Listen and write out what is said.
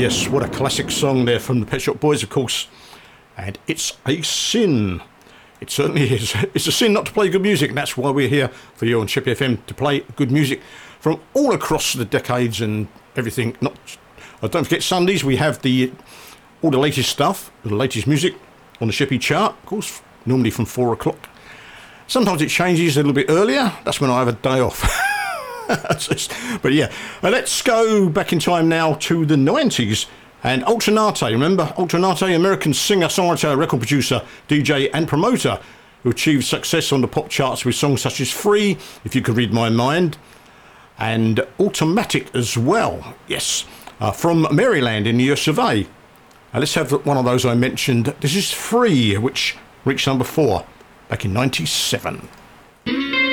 yes, what a classic song there from the Pet Shop Boys, of course. And it's a sin. It certainly is. It's a sin not to play good music, and that's why we're here for you on Chippy FM, to play good music from all across the decades and everything. Don't forget Sundays, we have all the latest stuff, the latest music on the Chippy chart, of course, normally from 4 o'clock. Sometimes it changes a little bit earlier. That's when I have a day off. But yeah, let's go back in time now to the 90s. And Ultra Naté, remember Ultra Naté, American singer, songwriter, record producer, DJ and promoter, who achieved success on the pop charts with songs such as Free, If You Could Read My Mind, and Automatic as well. Yes, from Maryland in the US of A. Let's have one of those I mentioned. This is Free, which reached number 4 back in 97.